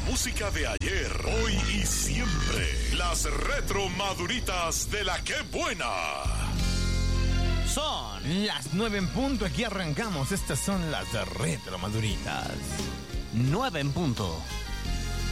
música de ayer, hoy y siempre. Las retro maduritas de la que buena. Son las 9 en punto, aquí arrancamos. Estas son las retro maduritas. 9 en punto.